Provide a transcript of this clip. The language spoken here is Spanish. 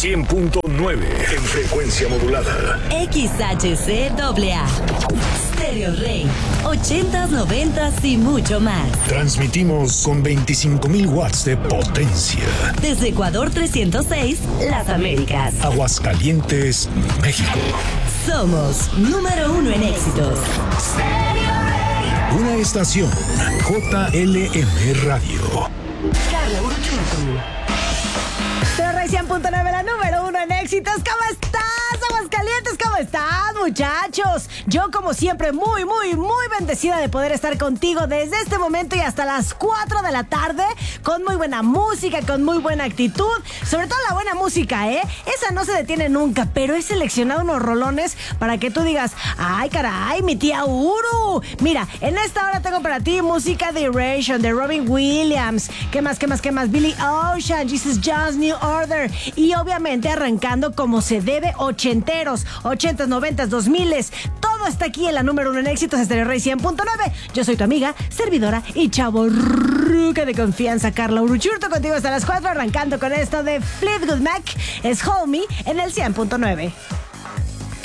100.9 en frecuencia modulada. XHCAA. Stereo Rey. 80s, 90s y mucho más. Transmitimos con 25,000 watts de potencia. Desde Ecuador 306, Las Américas. Aguascalientes, México. Somos número 1 en éxitos. Una estación JLM Radio. Carla Uruchurtu. Stereo Rey 100.9, la número 1 en éxitos. ¿Cómo estás, Aguascalientes? ¿Cómo estás, muchachos? Yo, como siempre, muy bendecida de poder estar contigo desde este momento y hasta las 4 de la tarde, con muy buena música, con muy buena actitud, sobre todo la buena música, esa no se detiene nunca, pero he seleccionado unos rolones para que tú digas, ay, caray, mi tía Uru. Mira, en esta hora tengo para ti música de Erasure, de Robin Williams, ¿qué más? Billy Ocean, Jesus John's New Order, y obviamente arrancando como se debe, ochenteros, 80s, 90s, 2000s, todo está aquí en la número 1 en éxitos, Stereo Rey 100.9. Yo soy tu amiga, servidora y chavorruca de confianza, Carla Uruchurtu, contigo hasta las 4, arrancando con esto de Fleetwood Mac, es Hold Me, en el 100.9.